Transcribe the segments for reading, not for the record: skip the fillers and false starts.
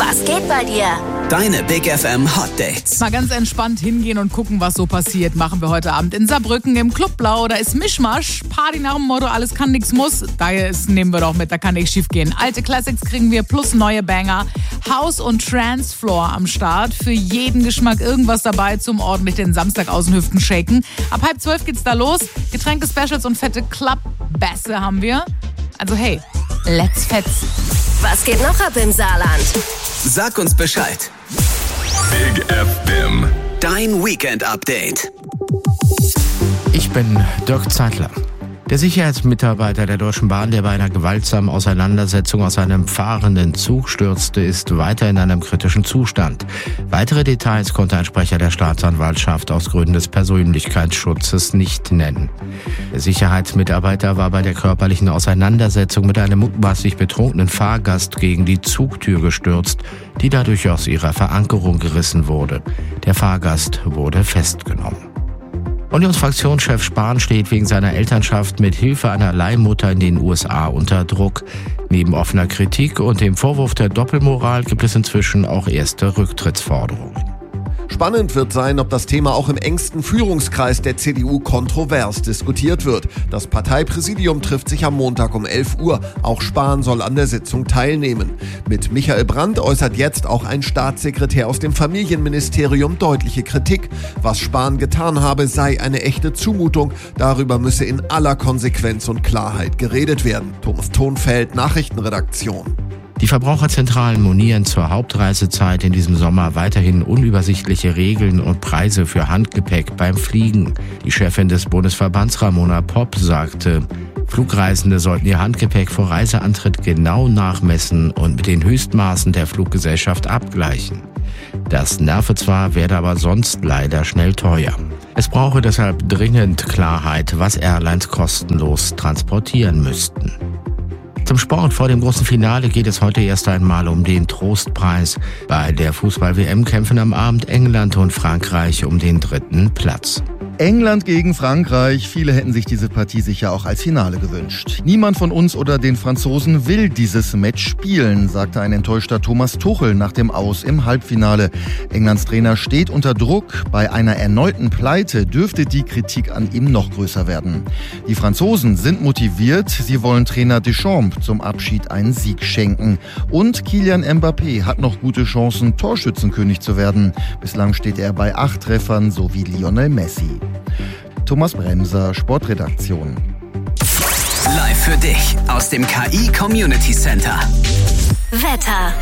Was geht bei dir? Deine Big FM Hot Dates. Mal ganz entspannt hingehen und gucken, was so passiert. Machen wir heute Abend in Saarbrücken im Club Blau. Da ist Mischmasch. Party nach dem Motto, alles kann, nix muss. Daher nehmen wir doch mit, da kann nichts schief gehen. Alte Classics kriegen wir plus neue Banger. House und Trance Floor am Start. Für jeden Geschmack irgendwas dabei zum ordentlich den Samstag aus den Hüften shaken. Ab 11:30 geht's da los. Getränke-Specials und fette Club-Bässe haben wir. Also hey, let's fetz. Was geht noch ab im Saarland? Sag uns Bescheid. Big FM. Dein Weekend-Update. Ich bin Dirk Zeitler. Der Sicherheitsmitarbeiter der Deutschen Bahn, der bei einer gewaltsamen Auseinandersetzung aus einem fahrenden Zug stürzte, ist weiter in einem kritischen Zustand. Weitere Details konnte ein Sprecher der Staatsanwaltschaft aus Gründen des Persönlichkeitsschutzes nicht nennen. Der Sicherheitsmitarbeiter war bei der körperlichen Auseinandersetzung mit einem mutmaßlich betrunkenen Fahrgast gegen die Zugtür gestürzt, die dadurch aus ihrer Verankerung gerissen wurde. Der Fahrgast wurde festgenommen. Unionsfraktionschef Spahn steht wegen seiner Elternschaft mit Hilfe einer Leihmutter in den USA unter Druck. Neben offener Kritik und dem Vorwurf der Doppelmoral gibt es inzwischen auch erste Rücktrittsforderungen. Spannend wird sein, ob das Thema auch im engsten Führungskreis der CDU kontrovers diskutiert wird. Das Parteipräsidium trifft sich am Montag um 11 Uhr. Auch Spahn soll an der Sitzung teilnehmen. Mit Michael Brandt äußert jetzt auch ein Staatssekretär aus dem Familienministerium deutliche Kritik. Was Spahn getan habe, sei eine echte Zumutung. Darüber müsse in aller Konsequenz und Klarheit geredet werden. Thomas Thonfeld, Nachrichtenredaktion. Die Verbraucherzentralen monieren zur Hauptreisezeit in diesem Sommer weiterhin unübersichtliche Regeln und Preise für Handgepäck beim Fliegen. Die Chefin des Bundesverbands Ramona Popp sagte, Flugreisende sollten ihr Handgepäck vor Reiseantritt genau nachmessen und mit den Höchstmaßen der Fluggesellschaft abgleichen. Das nerve zwar, werde aber sonst leider schnell teuer. Es brauche deshalb dringend Klarheit, was Airlines kostenlos transportieren müssten. Zum Sport. Vor dem großen Finale geht es heute erst einmal um den Trostpreis. Bei der Fußball-WM kämpfen am Abend England und Frankreich um den 3. Platz. England gegen Frankreich. Viele hätten sich diese Partie sicher auch als Finale gewünscht. Niemand von uns oder den Franzosen will dieses Match spielen, sagte ein enttäuschter Thomas Tuchel nach dem Aus im Halbfinale. Englands Trainer steht unter Druck. Bei einer erneuten Pleite dürfte die Kritik an ihm noch größer werden. Die Franzosen sind motiviert. Sie wollen Trainer Deschamps zum Abschied einen Sieg schenken. Und Kylian Mbappé hat noch gute Chancen, Torschützenkönig zu werden. Bislang steht er bei 8 Treffern, so wie Lionel Messi. Thomas Bremser, Sportredaktion. Live für dich aus dem KI Community Center. Wetter.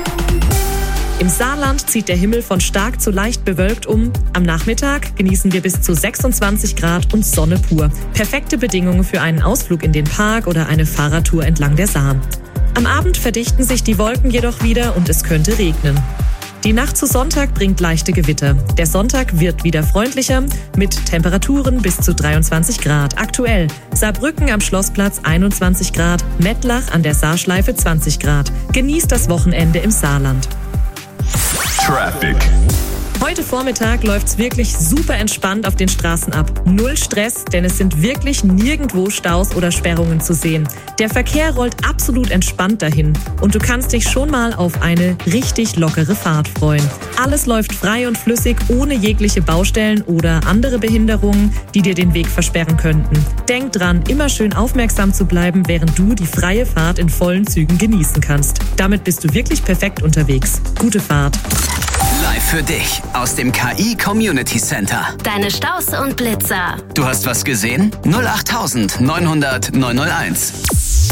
Im Saarland zieht der Himmel von stark zu leicht bewölkt um. Am Nachmittag genießen wir bis zu 26 Grad und Sonne pur. Perfekte Bedingungen für einen Ausflug in den Park oder eine Fahrradtour entlang der Saar. Am Abend verdichten sich die Wolken jedoch wieder und es könnte regnen. Die Nacht zu Sonntag bringt leichte Gewitter. Der Sonntag wird wieder freundlicher mit Temperaturen bis zu 23 Grad. Aktuell Saarbrücken am Schlossplatz 21 Grad, Mettlach an der Saarschleife 20 Grad. Genießt das Wochenende im Saarland. Traffic. Heute Vormittag läuft's wirklich super entspannt auf den Straßen ab. Null Stress, denn es sind wirklich nirgendwo Staus oder Sperrungen zu sehen. Der Verkehr rollt absolut entspannt dahin und du kannst dich schon mal auf eine richtig lockere Fahrt freuen. Alles läuft frei und flüssig, ohne jegliche Baustellen oder andere Behinderungen, die dir den Weg versperren könnten. Denk dran, immer schön aufmerksam zu bleiben, während du die freie Fahrt in vollen Zügen genießen kannst. Damit bist du wirklich perfekt unterwegs. Gute Fahrt. Live für dich aus dem KI Community Center. Deine Staus und Blitzer. Du hast was gesehen? 08900 901.